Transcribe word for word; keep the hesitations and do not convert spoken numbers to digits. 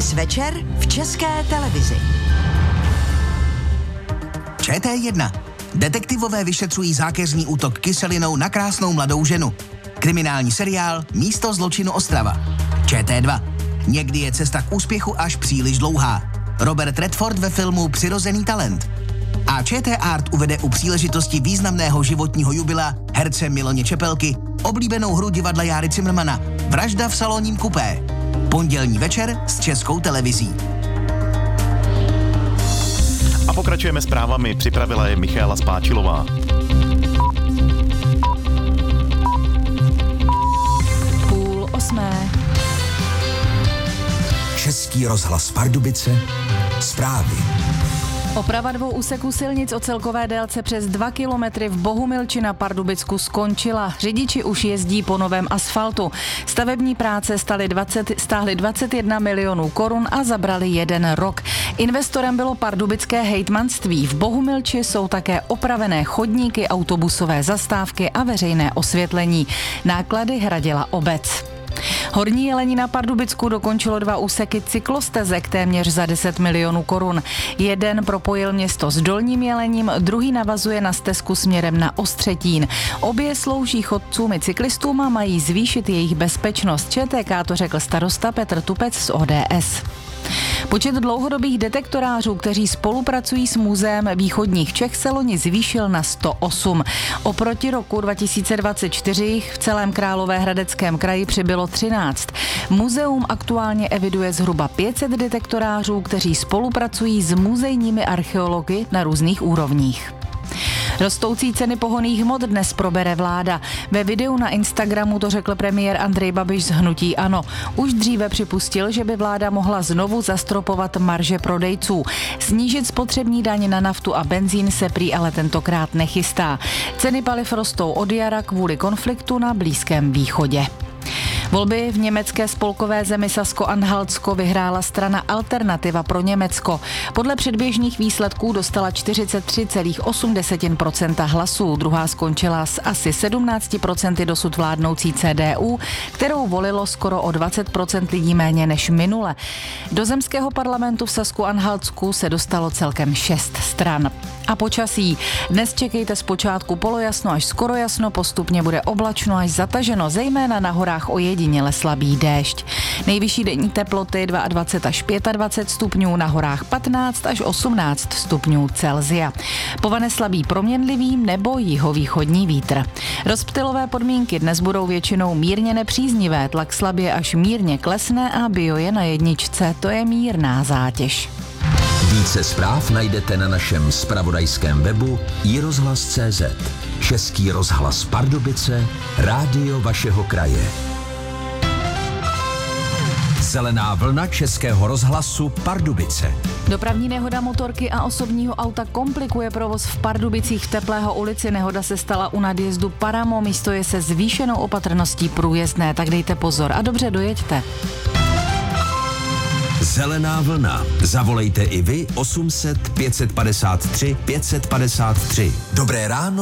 Dnes večer v České televizi. Č T jedna. Detektivové vyšetřují zákeřný útok kyselinou na krásnou mladou ženu. Kriminální seriál Místo zločinu Ostrava. Č T dva. Někdy je cesta k úspěchu až příliš dlouhá. Robert Redford ve filmu Přirozený talent. A Č T Art uvede u příležitosti významného životního jubila herce Miloně Čepelky oblíbenou hru divadla Járy Cimrmana Vražda v salonním kupé. Pondělní večer s Českou televizí. A pokračujeme zprávami. Připravila je Michaela Spáčilová. Půl osmé. Český rozhlas Pardubice. Zprávy. Oprava dvou úseků silnic o celkové délce přes dva kilometry v Bohumilči na Pardubicku skončila. Řidiči už jezdí po novém asfaltu. Stavební práce stály dvacet, stáhly dvacet jedna milionů korun a zabrali jeden rok. Investorem bylo pardubické hejtmanství. V Bohumilči jsou také opravené chodníky, autobusové zastávky a veřejné osvětlení. Náklady hradila obec. Horní Jelení na Pardubicku dokončilo dva úseky cyklostezek téměř za deset milionů korun. Jeden propojil město s Dolním Jelením, druhý navazuje na stezku směrem na Ostřetín. Obě slouží chodcům i cyklistům a mají zvýšit jejich bezpečnost. Č T K to řekl starosta Petr Tupec z O D S. Počet dlouhodobých detektorářů, kteří spolupracují s Muzeem východních Čech, se loni zvýšil na sto osm. Oproti roku dva tisíce dvacet čtyři jich v celém Královéhradeckém kraji přibylo třináct. Muzeum aktuálně eviduje zhruba pět set detektorářů, kteří spolupracují s muzejními archeology na různých úrovních. Rostoucí ceny pohonných hmot dnes probere vláda. Ve videu na Instagramu to řekl premiér Andrej Babiš z hnutí ANO. Už dříve připustil, že by vláda mohla znovu zastropovat marže prodejců. Snížit spotřební daň na naftu a benzín se prý ale tentokrát nechystá. Ceny paliv rostou od jara kvůli konfliktu na Blízkém východě. Volby v německé spolkové zemi Sasko-Anhaltsko vyhrála strana Alternativa pro Německo. Podle předběžných výsledků dostala čtyřicet tři celá osm procenta hlasů. Druhá skončila s asi sedmnáct procent dosud vládnoucí C D U, kterou volilo skoro o dvacet procent lidí méně než minule. Do zemského parlamentu v Sasku-Anhaltsku se dostalo celkem šest stran. A počasí. Dnes čekejte zpočátku polojasno až skoro jasno, postupně bude oblačno až zataženo, zejména na horách ojediněle slabý déšť. Nejvyšší denní teploty dvacet dva až dvacet pět stupňů, na horách patnáct až osmnáct stupňů Celsia. Povane slabý proměnlivý nebo jihovýchodní vítr. Rozptylové podmínky dnes budou většinou mírně nepříznivé, tlak slabě až mírně klesne a bio je na jedničce, to je mírná zátěž. Více zpráv najdete na našem zpravodajském webu i rozhlas tečka cé zet. Český rozhlas Pardubice, rádio vašeho kraje. Zelená vlna Českého rozhlasu Pardubice. Dopravní nehoda motorky a osobního auta komplikuje provoz v Pardubicích v Teplého ulici. Nehoda se stala u nadjezdu Paramo, místo je se zvýšenou opatrností průjezdné, tak dejte pozor a dobře dojeďte. Zelená vlna. Zavolejte i vy osm set pět set padesát tři pět set padesát tři. Dobré ráno.